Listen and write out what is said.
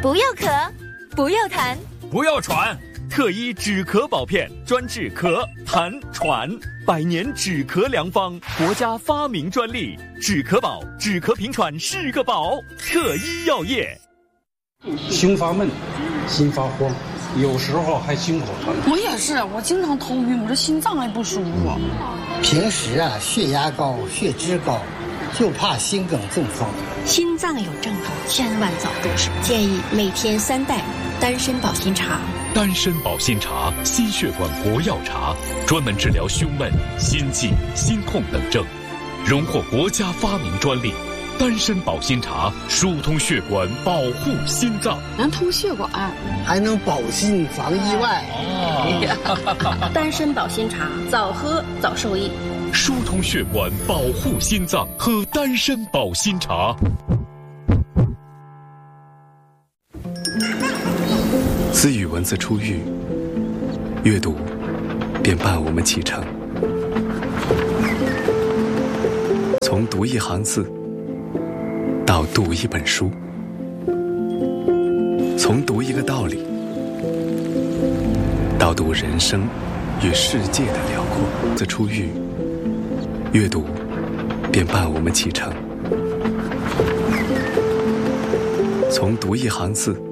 不要咳，不要痰， 不要喘。特医止咳宝片，专治咳、痰、喘，100年止咳良方，国家发明专利。止咳宝，止咳平喘是个宝。特医药业。 胸发闷，心发慌，有时候还心口疼。 我也是，我经常头晕，我这心脏还不舒服。 平时血压高，血脂高，就怕心梗中风。 心脏有症状，千万早重视。建议每天3袋丹参保心茶。 丹参保心茶，心血管国药茶，专门治疗胸闷、心悸、心痛等症，荣获国家发明专利。丹参保心茶疏通血管，保护心脏， 能通血管， 还能保心防意外。 丹参保心茶，早喝早受益。 疏通血管，保护心脏，喝丹参保心茶。 自语文字出狱，阅读便伴我们启程。从读一行字到读一本书，从读一个道理到读人生与世界的辽阔。自出狱，阅读便伴我们启程。从读一行字